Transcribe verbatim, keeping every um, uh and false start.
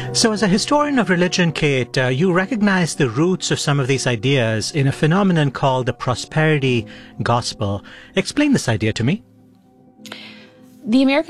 So as a historian of religion, Kate, uh, you recognize the roots of some of these ideas in a phenomenon called the prosperity gospel. Explain this idea to me. The American